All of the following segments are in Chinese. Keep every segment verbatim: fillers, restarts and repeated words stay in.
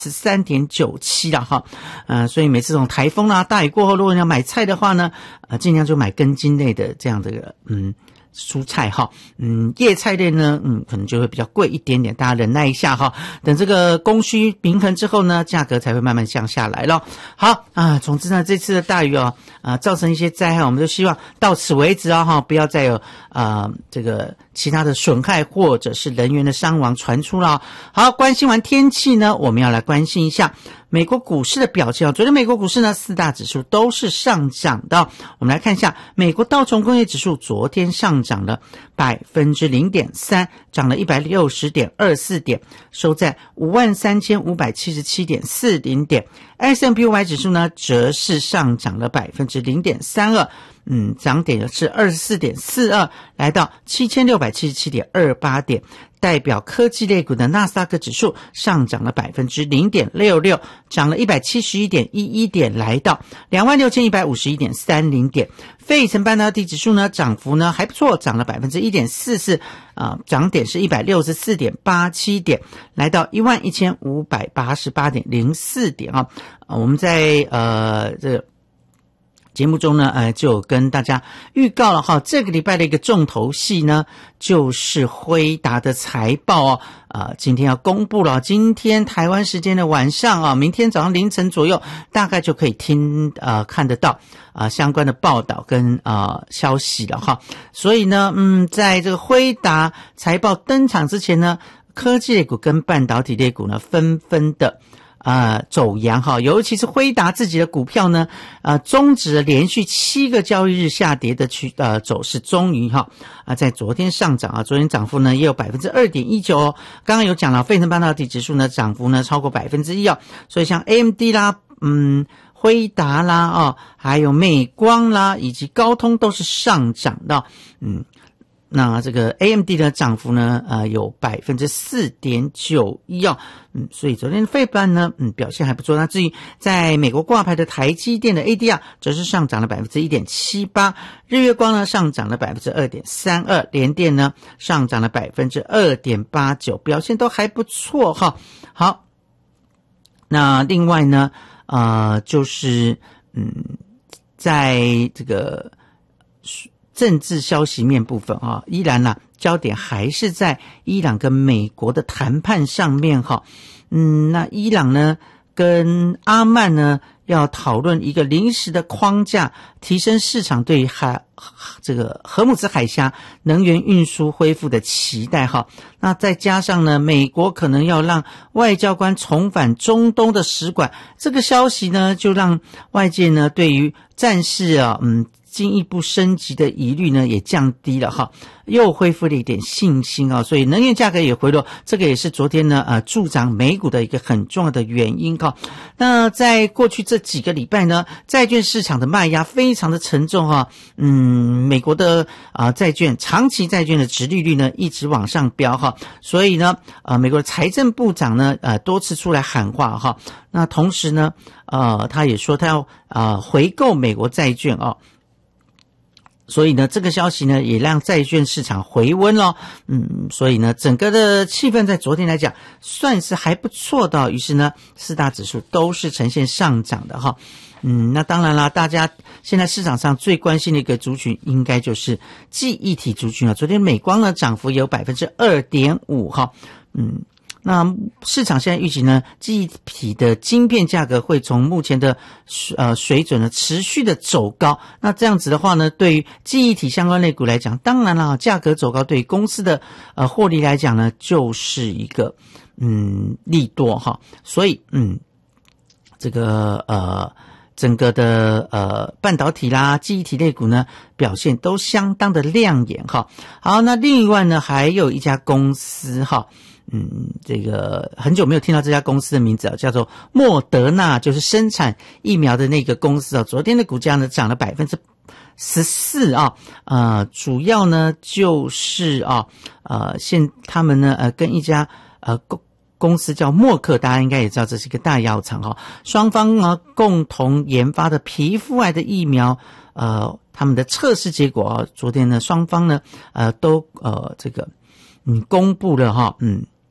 十三点九七了哈，呃，所以每次这种台风啦、大雨过后，如果你要买菜的话呢，呃，尽量就买根茎类的这样的嗯蔬菜哈，嗯，叶菜类呢，嗯，可能就会比较贵一点点，大家忍耐一下哈，等这个供需平衡之后呢，价格才会慢慢降下来咯。好啊，总之呢，这次的大雨哦，啊、呃，造成一些灾害，我们就希望到此为止啊哈，不要再有啊、呃、这个其他的损害或者是人员的伤亡传出了。好，关心完天气呢，我们要来关心一下美国股市的表现。昨天美国股市呢，四大指数都是上涨的。我们来看一下美国道琼工业指数，昨天上涨了百分之零点三，涨了一百六十点二四点，收在五万三千五百七十七点四零点。S and P五百 指数呢，则是上涨了百分之零点三二。嗯，涨点是二十四点四二，来到七千六百七十七点二八点。代表科技类股的纳斯达克指数上涨了百分之零点六六，涨了一百七十一点一一点，来到两万六千一百五十一点三零点。费城半导体指数呢，涨幅呢还不错，涨了百分之一点四四，啊，涨点是一百六十四点八七点，来到一万一千五百八十八点零四点啊。啊，我们在呃这个节目中呢，呃，就跟大家预告了哈，这个礼拜的一个重头戏呢，就是辉达的财报哦，呃，今天要公布了，今天台湾时间的晚上啊，明天早上凌晨左右，大概就可以听呃看得到啊、呃、相关的报道跟啊、呃、消息了哈。所以呢，嗯，在这个辉达财报登场之前呢，科技类股跟半导体类股呢，纷纷的呃，走阳哈，尤其是辉达自己的股票呢，呃，终止了连续七个交易日下跌的趋呃走势，终于哈啊，在昨天上涨啊，昨天涨幅呢也有百分之二点一九哦。刚刚有讲了，费城半导体指数呢涨幅呢超过百分之一哦，所以像 A M D 啦，嗯，辉达啦哦，还有美光啦，以及高通都是上涨的，嗯。那这个 A M D 的涨幅呢，呃，有百分之四点九一哦，嗯，所以昨天的费半呢，嗯，表现还不错。那至于在美国挂牌的台积电的 A D R 则是上涨了百分之一点七八，日月光呢上涨了百分之二点三二，联电呢上涨了百分之二点八九，表现都还不错哈。好，那另外呢，呃，就是嗯，在这个政治消息面部分啊，依然啦、啊，焦点还是在伊朗跟美国的谈判上面哈。嗯，那伊朗呢跟阿曼呢要讨论一个临时的框架，提升市场对海这个荷姆兹海峡能源运输恢复的期待哈。那再加上呢，美国可能要让外交官重返中东的使馆，这个消息呢就让外界呢对于战事啊，嗯。进一步升级的疑虑呢也降低了哈，又恢复了一点信心啊，所以能源价格也回落，这个也是昨天呢呃助长美股的一个很重要的原因哈。那在过去这几个礼拜呢，债券市场的卖压非常的沉重哈，嗯，美国的啊、呃、债券长期债券的殖利率呢一直往上飙哈，所以呢呃美国的财政部长呢呃多次出来喊话哈，那同时呢呃他也说他要啊、呃、回购美国债券哦。所以呢，这个消息呢也让债券市场回温咯，嗯，所以呢，整个的气氛在昨天来讲算是还不错的，于是呢，四大指数都是呈现上涨的哈，嗯，那当然啦，大家现在市场上最关心的一个族群应该就是记忆体族群啊，昨天美光呢涨幅有百分之二点五哈，嗯。那市场现在预期呢，记忆体的晶片价格会从目前的呃水准呢持续的走高。那这样子的话呢，对于记忆体相关类股来讲，当然了，价格走高对于公司的呃获利来讲呢，就是一个嗯利多哈。所以嗯，这个呃整个的呃半导体啦、记忆体类股呢表现都相当的亮眼哈。好，那另外呢还有一家公司哈。嗯，这个很久没有听到这家公司的名字啊，叫做莫德纳，就是生产疫苗的那个公司啊。昨天的股价呢涨了百分之十四啊，呃，主要呢就是啊，呃，现他们呢呃跟一家呃公公司叫默克，大家应该也知道这是一个大药厂哈，双方呢共同研发的皮肤癌的疫苗，呃，他们的测试结果啊，昨天呢双方呢呃都呃这个嗯公布了哈，嗯。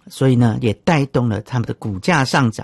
所以呢，也带动了他们的股价上涨。